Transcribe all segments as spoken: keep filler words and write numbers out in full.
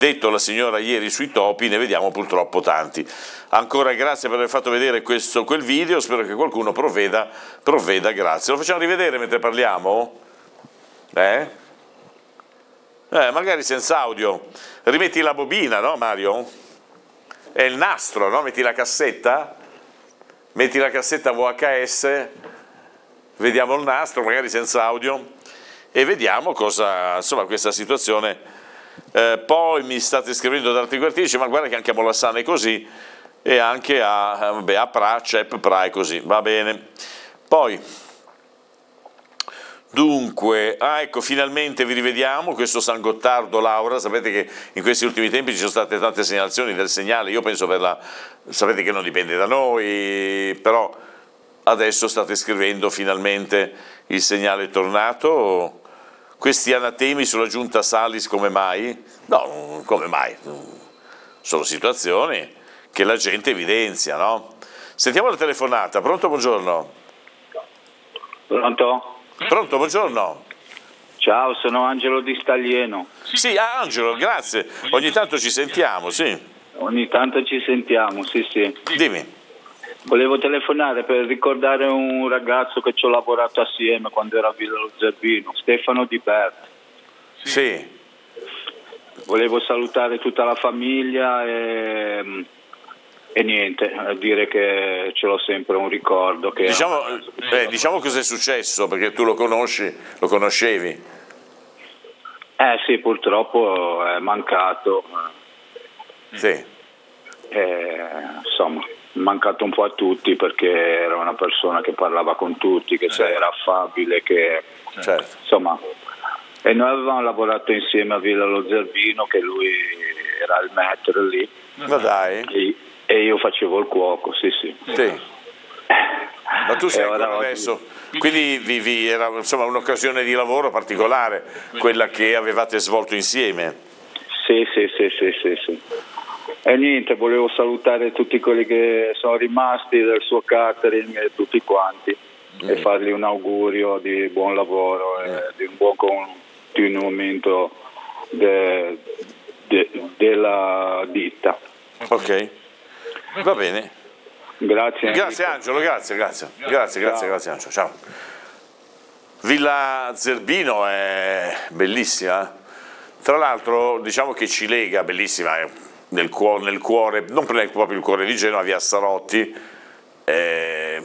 detto la signora ieri sui topi, ne vediamo purtroppo tanti. Ancora grazie per aver fatto vedere questo, quel video, spero che qualcuno provveda, provveda, grazie. Lo facciamo rivedere mentre parliamo? Eh? Eh, magari senza audio. Rimetti la bobina, no Mario? È il nastro, no? Metti la cassetta, metti la cassetta V H S, vediamo il nastro, magari senza audio, e vediamo cosa, insomma, questa situazione. Eh, poi mi state scrivendo da altri quartieri, dice, ma guarda che anche a Molassana è così, e anche a, vabbè, a Pra, Cep, Pra è così, va bene. Poi, dunque, ah ecco, finalmente vi rivediamo, questo San Gottardo, Laura, sapete che in questi ultimi tempi ci sono state tante segnalazioni del segnale, io penso per la, sapete che non dipende da noi, però adesso state scrivendo finalmente il segnale è tornato. Questi anatemi sulla giunta Salis come mai? No, come mai? Sono situazioni che la gente evidenzia, no? Sentiamo la telefonata. Pronto, buongiorno. Pronto? Pronto, buongiorno. Ciao, sono Angelo di Staglieno. Sì, Angelo, grazie. Ogni tanto ci sentiamo, sì. Ogni tanto ci sentiamo, sì, sì. Dimmi. Volevo telefonare per ricordare un ragazzo che ci ho lavorato assieme quando era a Villa Lo Zerbino, Stefano Di Berti. Sì. Volevo salutare tutta la famiglia e, e niente, a dire che ce l'ho sempre un ricordo. Che Diciamo, eh, diciamo cosa è successo, perché tu lo conosci, lo conoscevi. Eh sì, purtroppo è mancato. Sì. Eh, insomma, è mancato un po' a tutti perché era una persona che parlava con tutti, che certo. era affabile, che certo. insomma, e noi avevamo lavorato insieme a Villa Lo Zerbino, che lui era il maître lì. Ma dai. E, e io facevo il cuoco, sì sì. Sì. Ma tu sei ancora oggi... adesso, quindi vi, vi era insomma un'occasione di lavoro particolare, quella che avevate svolto insieme. Sì, sì, sì, sì, sì, sì. E niente, volevo salutare tutti quelli che sono rimasti del suo catering e tutti quanti mm. e fargli un augurio di buon lavoro mm. e di un buon continuamento de, de, della ditta. Ok, va bene. Grazie. Grazie Angelo, grazie, grazie, grazie, grazie, grazie Angelo, ciao. Villa Zerbino è bellissima, tra l'altro diciamo che ci lega, bellissima, nel cuore, nel cuore non proprio il cuore di Genova, via Sarotti, eh,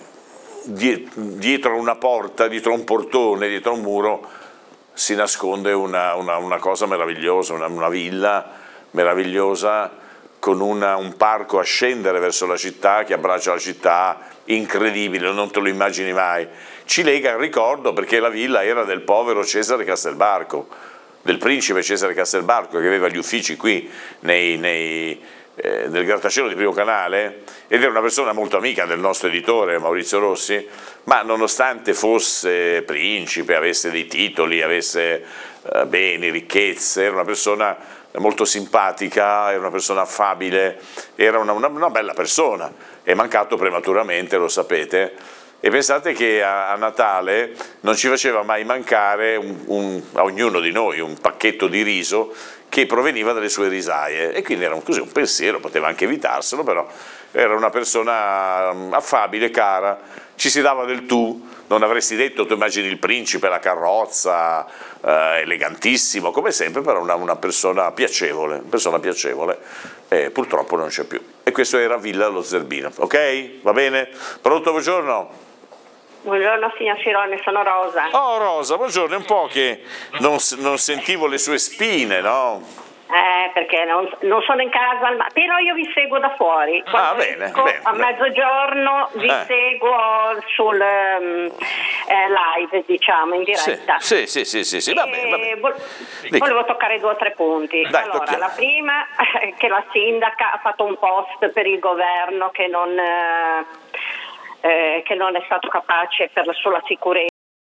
dietro una porta, dietro un portone, dietro un muro si nasconde una, una, una cosa meravigliosa, una, una villa meravigliosa con una, un parco a scendere verso la città, che abbraccia la città, incredibile, non te lo immagini mai. Ci lega il ricordo perché la villa era del povero Cesare Castelbarco, del principe Cesare Castelbarco, che aveva gli uffici qui nei, nei, eh, nel grattacielo di Primo Canale, ed era una persona molto amica del nostro editore Maurizio Rossi, ma nonostante fosse principe, avesse dei titoli, avesse eh, beni, ricchezze, era una persona molto simpatica, era una persona affabile, era una, una, una bella persona. È mancato prematuramente, lo sapete, e pensate che a, a Natale non ci faceva mai mancare un, un, a ognuno di noi un pacchetto di riso che proveniva dalle sue risaie, e quindi era un, così un pensiero, poteva anche evitarselo, però era una persona affabile, cara, ci si dava del tu. Non avresti detto, tu immagini il principe, la carrozza, eh, elegantissimo, come sempre, però una, una persona piacevole, una persona piacevole, e purtroppo non c'è più. E questo era Villa Lo Zerbino, ok? Va bene? Pronto, buongiorno? Buongiorno signor Firone, sono Rosa. Oh Rosa, buongiorno, è un po' che non, non sentivo le sue spine, no? Eh, perché non, non sono in casa, però io vi seguo da fuori. Ah, bene, esco, bene, a bene. mezzogiorno vi eh. seguo sul um, eh, live, diciamo, in diretta. Sì, sì, sì, sì, sì, va bene, va bene. Vo- volevo toccare due o tre punti. Dai, allora, tocchiamo. la prima è che la sindaca ha fatto un post per il governo che non, eh, eh, che non è stato capace per la sola sicurezza.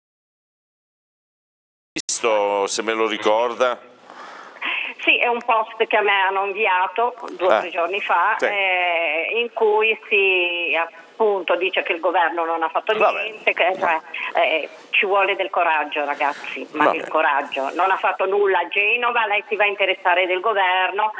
Visto, se me lo ricorda. Sì, è un post che a me hanno inviato due o Ah, tre giorni fa, sì. eh, in cui si appunto dice che il governo non ha fatto Vabbè. niente, che cioè, eh, ci vuole del coraggio, ragazzi, ma Vabbè. del coraggio. Non ha fatto nulla a Genova, lei si va a interessare del governo,